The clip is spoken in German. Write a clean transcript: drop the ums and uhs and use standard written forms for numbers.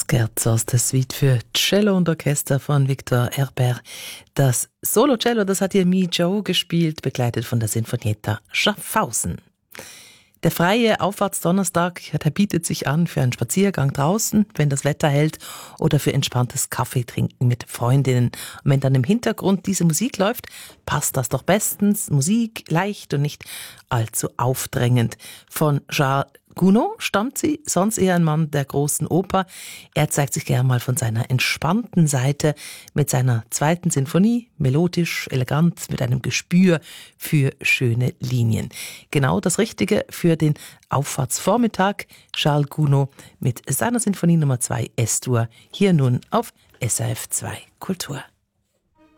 Scherzos, das Suite für Cello und Orchester von Victor Herbert. Das Solo-Cello, das hat hier Mi Zhou gespielt, begleitet von der Sinfonietta Schaffhausen. Der freie Auffahrtsdonnerstag, der bietet sich an für einen Spaziergang draußen, wenn das Wetter hält, oder für entspanntes Kaffeetrinken mit Freundinnen. Und wenn dann im Hintergrund diese Musik läuft, passt das doch bestens. Musik leicht und nicht allzu aufdrängend. Von Charles Gounod stammt sie, sonst eher ein Mann der großen Oper. Er zeigt sich gerne mal von seiner entspannten Seite mit seiner zweiten Sinfonie, melodisch, elegant, mit einem Gespür für schöne Linien. Genau das Richtige für den Auffahrtsvormittag. Charles Gounod mit seiner Sinfonie Nummer 2 S-Dur, hier nun auf SRF 2 Kultur.